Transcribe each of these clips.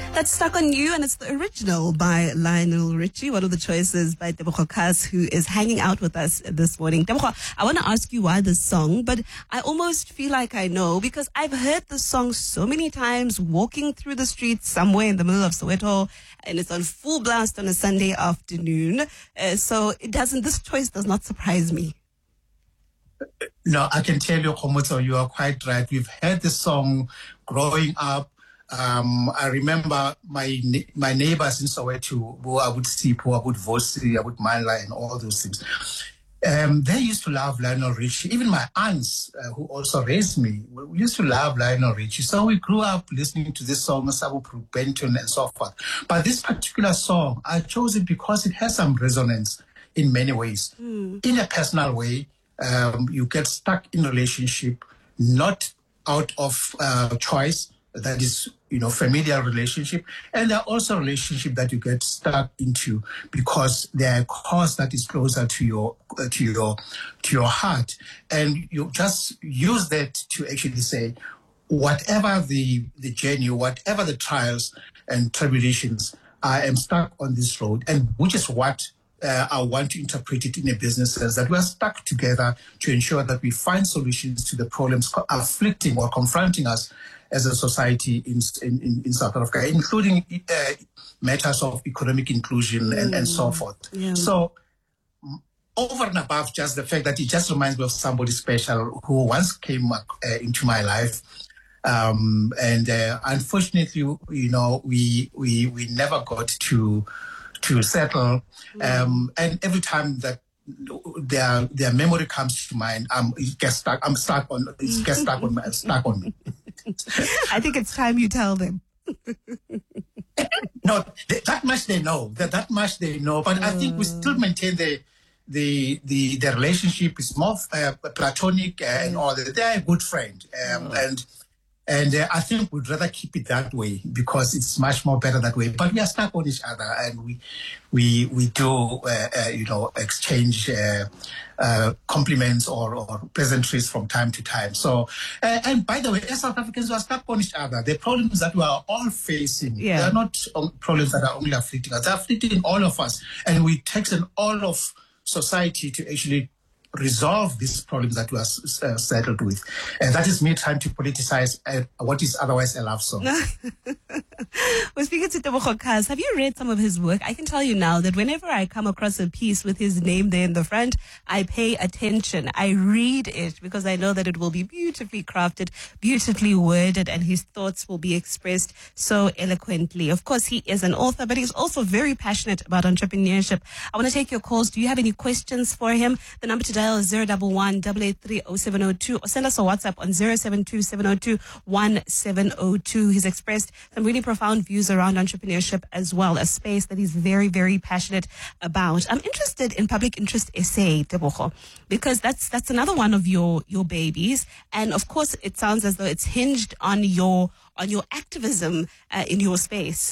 That's Stuck on You, and it's the original by Lionel Richie, one of the choices by Tebogo Kaz, who is hanging out with us this morning. Tebogo, I want to ask you why this song, but I almost feel like I know because I've heard this song so many times walking through the streets somewhere in the middle of Soweto, and it's on full blast on a Sunday afternoon. So this choice does not surprise me. No, I can tell you, Khomotso, you are quite right. We've heard this song growing up. I remember my neighbors in Soweto, who I would see, who I would Vosi, I would Mala, and all those things. They used to love Lionel Richie. Even my aunts, who also raised me, we used to love Lionel Richie. So we grew up listening to this song, Sabu Benton, and so forth. But this particular song, I chose it because it has some resonance in many ways. In a personal way, you get stuck in a relationship, not out of choice. That is, familiar relationship. And there are also relationships that you get stuck into because they are a cause that is closer to your heart. And you just use that to actually say, whatever the journey, whatever the trials and tribulations, I am stuck on this road, and which is what I want to interpret it in a business sense, that we are stuck together to ensure that we find solutions to the problems afflicting or confronting us as a society in South Africa, including matters of economic inclusion and so forth. Yeah. So over and above just the fact that it just reminds me of somebody special who once came into my life. And unfortunately, we never got to settle. And every time that their memory comes to mind, it gets stuck. Stuck on me. I think it's time you tell them. No, that much they know. That much they know. But I think we still maintain the relationship is more platonic and all that. They're a good friend, and I think we'd rather keep it that way because it's much more better that way. But we are stuck on each other, and we do exchange compliments or pleasantries from time to time. So, and by the way, as South Africans, we are stuck on each other. The problems that we are all facing, they are not problems that are only afflicting us. They're afflicting all of us, and we take an all of society to actually resolve these problems that we are settled with. And that is me trying to politicize what is otherwise a love song. We're speaking to Tebogo Kaz. Have you read some of his work? I can tell you now that whenever I come across a piece with his name there in the front, I pay attention. I read it because I know that it will be beautifully crafted, beautifully worded, and his thoughts will be expressed so eloquently. Of course, he is an author, but he's also very passionate about entrepreneurship. I want to take your calls. Do you have any questions for him? The number to dial is 011-883-0702 or send us a WhatsApp on 072-702-1702. He's expressed some really profound views around entrepreneurship as well, a space that he's very, very passionate about. I'm interested in public interest essay, Tebogo, because that's another one of your babies. And of course, it sounds as though it's hinged on your activism in your space.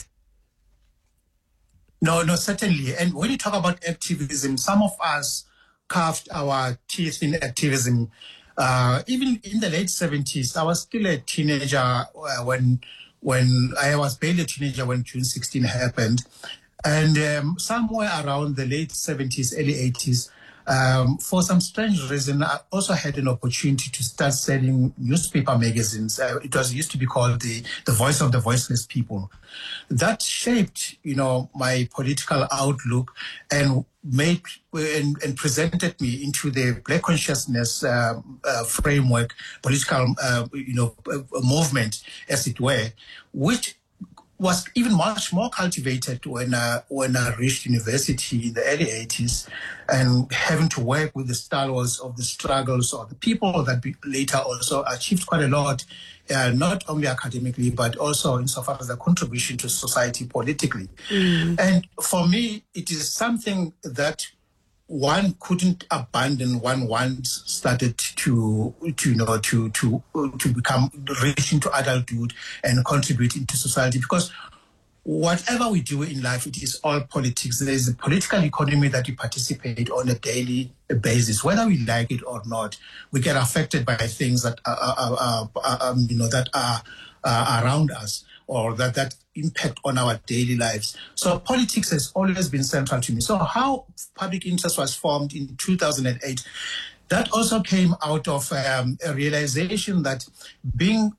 No, certainly. And when you talk about activism, some of us carved our teeth in activism. Even in the late 70s, I was still a teenager when I was barely a teenager when June 16 happened. And somewhere around the late 70s, early 80s, for some strange reason, I also had an opportunity to start selling newspaper magazines. It used to be called the Voice of the Voiceless People. That shaped, my political outlook and made and presented me into the Black consciousness framework, political, movement, as it were, which was even much more cultivated when I reached university in the early 80s, and having to work with the stalwarts of the struggles or the people that later also achieved quite a lot, not only academically, but also insofar as their contribution to society politically. And for me, it is something that one couldn't abandon when one started to become reach into adulthood and contribute into society, because whatever we do in life, it is all politics. There is a political economy that we participate on a daily basis, whether we like it or not. We get affected by things that are around us. or that impact on our daily lives. So politics has always been central to me. So how public interest was formed in 2008, that also came out of a realization that being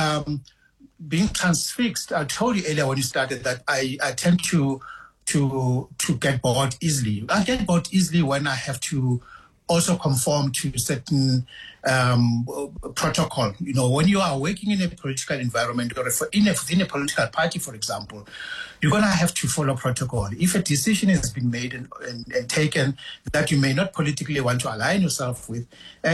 transfixed. I told you earlier when you started that I tend to get bored easily. I get bored easily when I have to also conform to certain protocol. When you are working in a political environment or within a political party, for example, you're going to have to follow protocol. If a decision has been made and taken that you may not politically want to align yourself with,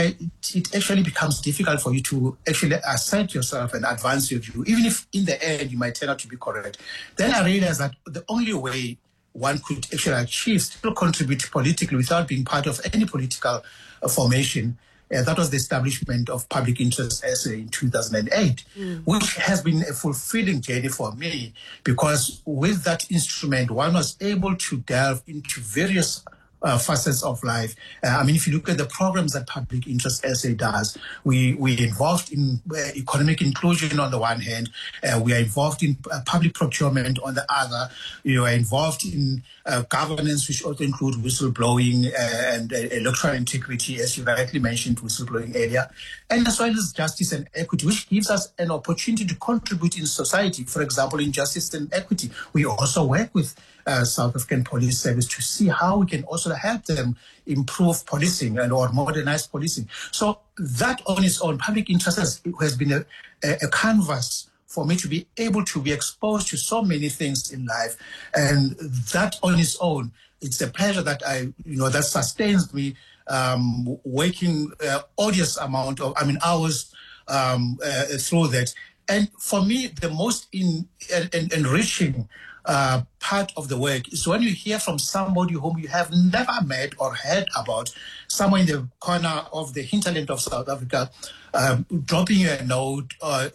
it actually becomes difficult for you to actually assert yourself and advance your view, even if in the end you might turn out to be correct. Then I realized that the only way one could actually still contribute politically without being part of any political formation. That was the establishment of Public Interest SA in 2008, which has been a fulfilling journey for me, because with that instrument, one was able to delve into various facets of life. If you look at the programs that Public Interest SA does, we involved in economic inclusion on the one hand, we are involved in public procurement on the other, we are involved in governance, which also include whistleblowing and electoral integrity, as you rightly mentioned, whistleblowing area, and as well as justice and equity, which gives us an opportunity to contribute in society. For example, in justice and equity, we also work with South African Police Service to see how we can also help them improve policing or modernize policing. So that on its own, public interest has been a canvas for me to be able to be exposed to so many things in life. And that on its own, it's a pleasure that that sustains me, working odious amount of hours through that. And for me, the most enriching part of the work is when you hear from somebody whom you have never met or heard about, somewhere in the corner of the hinterland of South Africa, dropping you a note,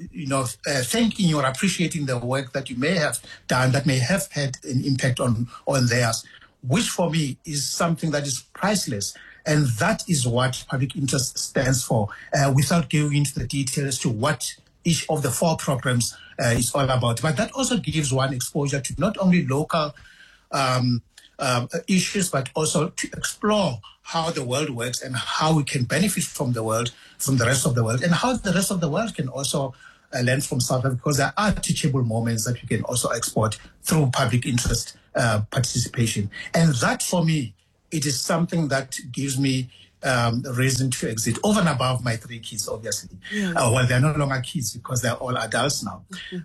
thanking you or appreciating the work that you may have done that may have had an impact on theirs, which for me is something that is priceless. And that is what public interest stands for, without going into the details as to what each of the 4 programs is all about. But that also gives one exposure to not only local issues, but also to explore how the world works and how we can benefit from the rest of the world, and how the rest of the world can also learn from South Africa, because there are teachable moments that we can also export through public interest participation. And that, for me, it is something that gives me reason to exist, over and above my 3 kids, obviously. Well, they're no longer kids because they're all adults now.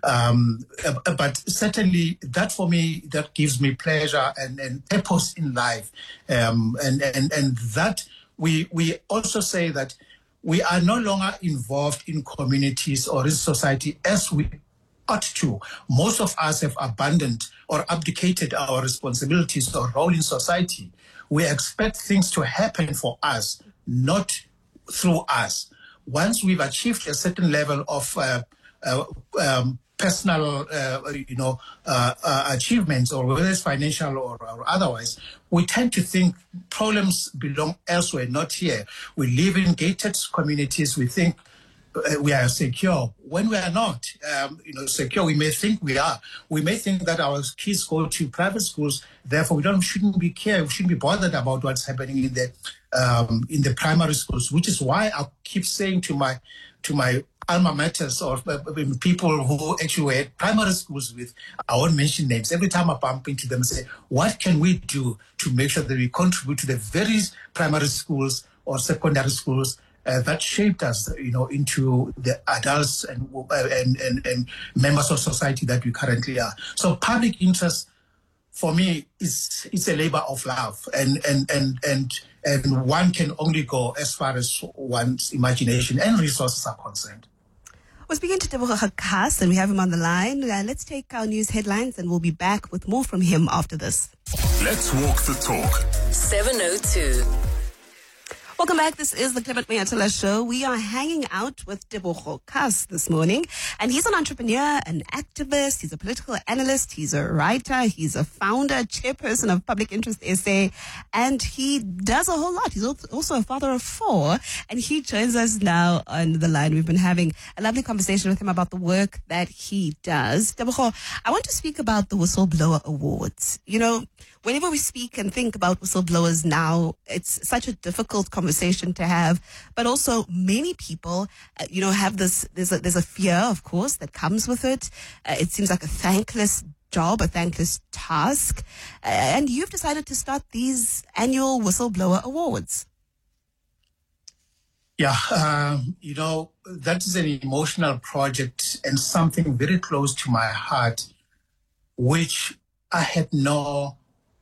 But certainly that, for me, that gives me pleasure and purpose in life. And that we also say that we are no longer involved in communities or in society as we ought to. Most of us have abandoned or abdicated our responsibilities or role in society. We expect things to happen for us, not through us. Once we've achieved a certain level of personal, achievements, or whether it's financial or otherwise, we tend to think problems belong elsewhere, not here. We live in gated communities. We think we are secure when we are not. Secure. We may think we are. We may think that our kids go to private schools, therefore we shouldn't be bothered about what's happening in the primary schools. Which is why I keep saying to my alma maters, or people who actually were at primary schools with, I won't mention names, every time I bump into them and say, what can we do to make sure that we contribute to the various primary schools or secondary schools that shaped us, into the adults and members of society that we currently are. So public interest, for me, it's a labor of love, and one can only go as far as one's imagination and resources are concerned. We're speaking to Tebogo Khasi, and we have him on the line. Let's take our news headlines, and we'll be back with more from him after this. Let's walk the talk. 702. Welcome back. This is the Clement Mayatala Show. We are hanging out with Tebogo Kas this morning, and he's an entrepreneur, an activist, he's a political analyst, he's a writer, he's a founder, chairperson of Public Interest SA, and he does a whole lot. He's also a father of 4, and he joins us now on the line. We've been having a lovely conversation with him about the work that he does. Tebogo, I want to speak about the Whistleblower Awards. You know, whenever we speak and think about whistleblowers now, it's such a difficult conversation to have, but also many people, have this, there's a fear, of course, that comes with it. It seems like a thankless job, a thankless task. And you've decided to start these annual Whistleblower Awards. Yeah, that is an emotional project and something very close to my heart, which I had no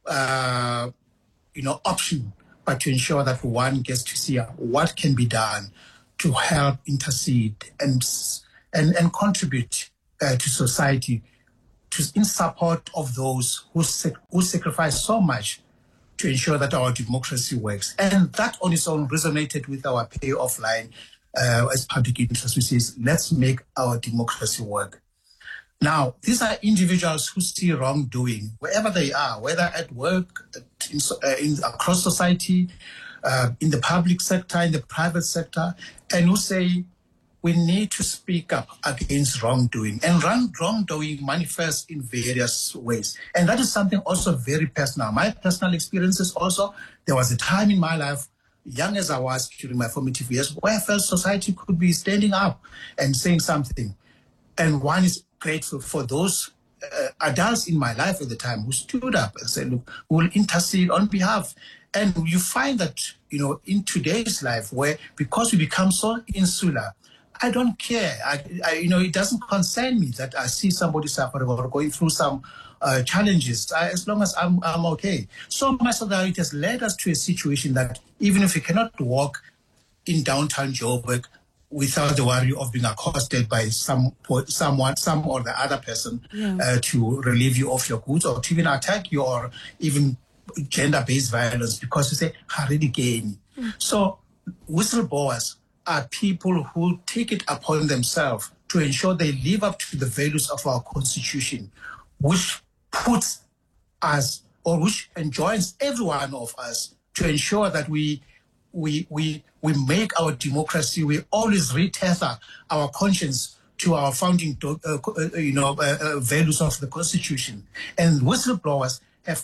option but to ensure that one gets to see what can be done to help intercede and contribute to society in support of those who sacrifice so much to ensure that our democracy works. And that on its own resonated with our payoff line as Public Interest, which is, let's make our democracy work. Now, these are individuals who see wrongdoing wherever they are, whether at work, across society, in the public sector, in the private sector, and who say we need to speak up against wrongdoing. And wrongdoing manifests in various ways. And that is something also very personal. My personal experiences also, there was a time in my life, young as I was during my formative years, where I felt society could be standing up and saying something. And one is grateful for those adults in my life at the time who stood up and said, look, we'll intercede on behalf. And you find that, in today's life, where because we become so insular, I don't care. It doesn't concern me that I see somebody suffering or going through some challenges, as long as I'm okay. So much so that it has led us to a situation that even if you cannot walk in downtown Joburg without the worry of being accosted by some or the other person to relieve you of your goods, or to even attack you, or even gender-based violence because you say, Haridikeni. So whistleblowers are people who take it upon themselves to ensure they live up to the values of our Constitution, which puts us, or which enjoins every one of us to ensure that we make our democracy, we always retether our conscience to our founding values of the Constitution. And whistleblowers have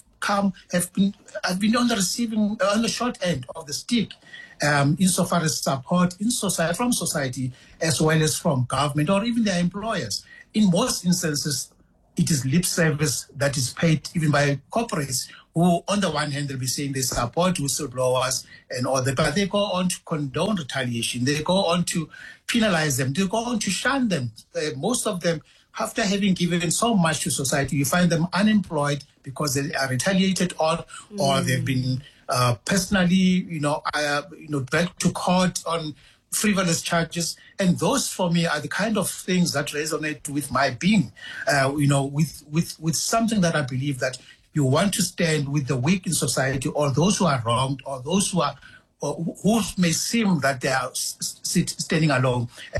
been on the short end of the stick, insofar as support from society as well as from government or even their employers. In most instances, it is lip service that is paid even by corporates who, on the one hand, they'll be saying they support whistleblowers and all that, but they go on to condone retaliation. They go on to penalize them. They go on to shun them. Most of them, after having given so much to society, you find them unemployed because they are retaliated on, or they've been personally, dragged to court on frivolous charges. And those, for me, are the kind of things that resonate with my being, with something that I believe that you want to stand with the weak in society, or those who are wronged, or those who may seem that they are standing alone.